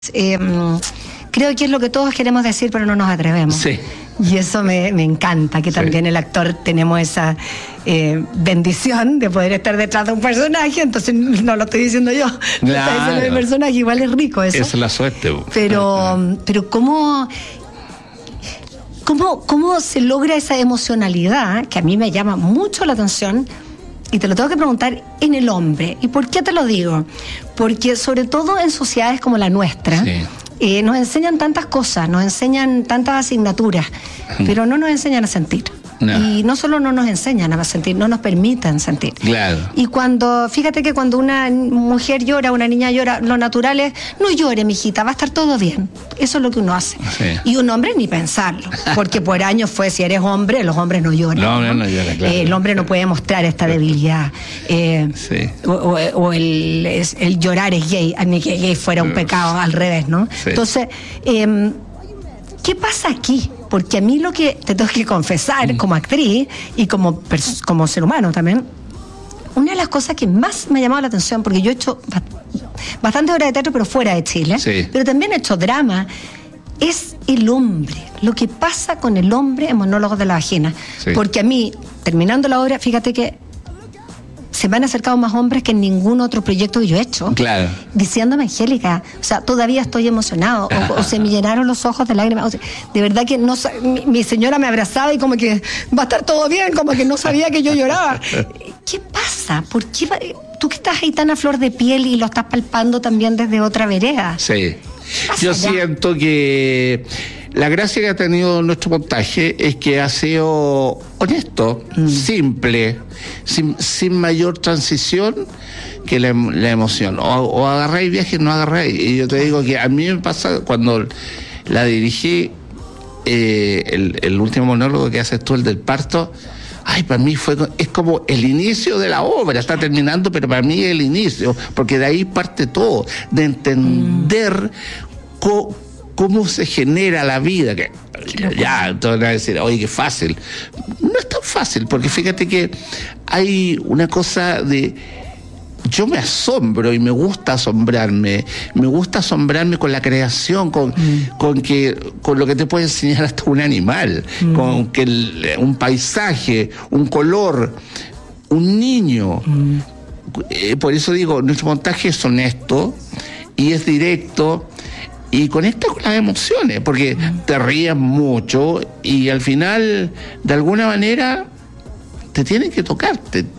Creo que es lo que todos queremos decir, pero no nos atrevemos. Sí. Y eso me encanta, que también el actor tenemos esa bendición de poder estar detrás de un personaje, entonces no lo estoy diciendo yo, lo está diciendo el personaje, igual es rico eso. Esa es la suerte. Pero ¿cómo se logra esa emocionalidad, que a mí me llama mucho la atención? Y te lo tengo que preguntar en el hombre. ¿Y por qué te lo digo? Porque sobre todo en sociedades como la nuestra, nos enseñan tantas cosas, nos enseñan tantas asignaturas, pero no nos enseñan a sentir. No. Y no solo no nos enseñan a sentir, no nos permiten sentir. Claro. Y fíjate que cuando una mujer llora, una niña llora, lo natural es, no llore, mijita, va a estar todo bien. Eso es lo que uno hace. Sí. Y un hombre ni pensarlo, porque por años si eres hombre, los hombres no lloran. No lloran, claro. El hombre no puede mostrar esta debilidad. O el llorar es gay, ni que gay fuera un pecado, al revés, ¿no? Sí. Entonces, ¿qué pasa aquí? Porque a mí lo que te tengo que confesar como actriz y como ser humano también, una de las cosas que más me ha llamado la atención, porque yo he hecho bastantes obras de teatro, pero fuera de Chile, pero también he hecho drama, es el hombre, lo que pasa con el hombre en Monólogos de la Vagina. Porque a mí, terminando la obra, fíjate que se me han acercado más hombres que en ningún otro proyecto que yo he hecho. Claro. Diciéndome, Angélica, o sea, todavía estoy emocionado, o se me llenaron los ojos de lágrimas. O sea, de verdad que mi señora me abrazaba y como que va a estar todo bien, como que no sabía que yo lloraba. ¿Qué pasa? ¿Por qué tú que estás ahí tan a flor de piel y lo estás palpando también desde otra vereda? Sí. Yo siento que la gracia que ha tenido nuestro montaje es que ha sido honesto, simple, sin mayor transición que la emoción. O agarráis viajes, no agarráis. Y yo te digo que a mí me pasa cuando la dirigí, el último monólogo que haces tú, el del parto. Ay, para mí es como el inicio de la obra, está terminando, pero para mí es el inicio, porque de ahí parte todo, de entender cómo se genera la vida, que ya todos van a decir, oye, qué fácil. No es tan fácil, porque fíjate que hay una cosa de... Yo me asombro y me gusta asombrarme con la creación, con lo que te puede enseñar hasta un animal, con que un paisaje, un color, un niño. Por eso digo, nuestro montaje es honesto y es directo y conecta con las emociones, porque te ríes mucho y al final, de alguna manera, te tiene que tocar.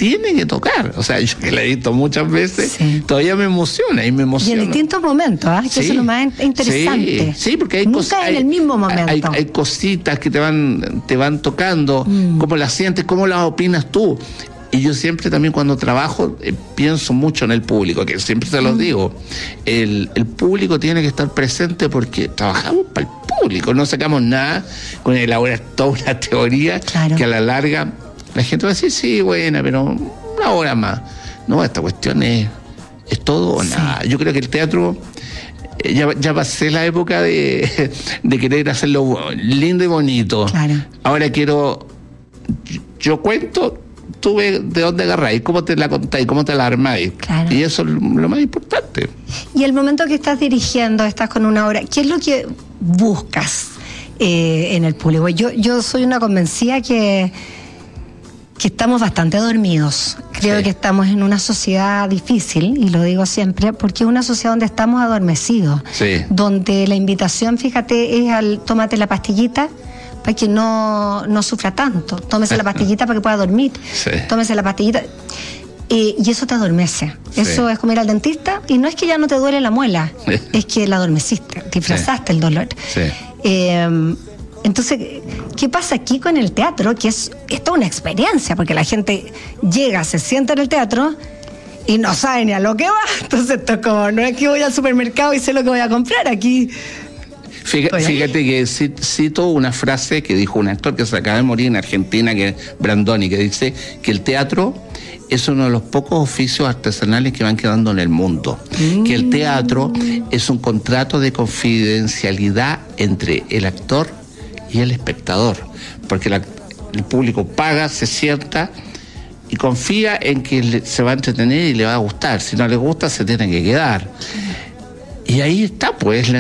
O sea, yo que la he visto muchas veces, todavía me emociona. Y en distintos momentos, que eso es lo más interesante. Sí, porque hay nunca cosas. En el mismo momento. Hay cositas que te van tocando, cómo las sientes, cómo las opinas tú. Y yo siempre también cuando trabajo pienso mucho en el público, que siempre te lo digo. El público tiene que estar presente porque trabajamos para el público, no sacamos nada con elaborar toda una teoría que a la larga la gente va a decir, sí, buena, pero una hora más. No, esta cuestión es todo o nada. Yo creo que el teatro, ya pasé la época de querer hacerlo lindo y bonito. Ahora yo cuento, tú ves de dónde agarráis, cómo te la contáis, cómo te la armáis. Y eso es lo más importante. Y el momento que estás dirigiendo, estás con una obra, ¿qué es lo que buscas en el público? Yo soy una convencida que estamos bastante dormidos. Creo que estamos en una sociedad difícil, y lo digo siempre, porque es una sociedad donde estamos adormecidos. Donde la invitación, fíjate, es tómate la pastillita para que no sufra tanto. Tómese la pastillita para que pueda dormir. Tómese la pastillita. Y eso te adormece. Eso es como ir al dentista, y no es que ya no te duele la muela, es que la adormeciste, disfrazaste el dolor. Entonces, ¿qué pasa aquí con el teatro? Que es toda una experiencia, porque la gente llega, se sienta en el teatro y no sabe ni a lo que va. Entonces esto es como, no es que voy al supermercado y sé lo que voy a comprar aquí. Fíjate que cito una frase que dijo un actor que se acaba de morir en Argentina, que es Brandoni, que dice que el teatro es uno de los pocos oficios artesanales que van quedando en el mundo. Que el teatro es un contrato de confidencialidad entre el actor y el espectador, porque el público paga, se sienta y confía en que se va a entretener y le va a gustar. Si no le gusta, se tiene que quedar. Y ahí está, pues, la